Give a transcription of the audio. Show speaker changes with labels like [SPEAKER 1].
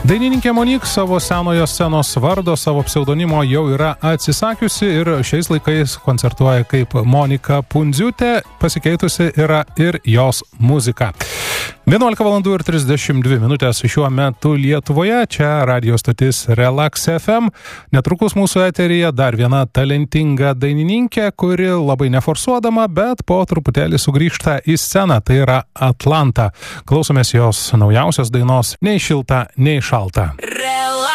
[SPEAKER 1] Dainininkė Monique savo senojo scenos vardo, savo pseudonimo jau yra atsisakiusi ir šiais laikais koncertuoja kaip Monika Pundziūtė, pasikeitusi yra ir jos muzika. 11 valandų ir 32 minutės šiuo metu Lietuvoje, čia radio stotis Relax FM. Netrukus mūsų eteryje dar viena talentinga dainininkė, kuri labai neforsuodama, bet po truputėlį sugrįžta į sceną, tai yra Atlanta. Klausomės jos naujausios dainos Nei šilta, nei šalta.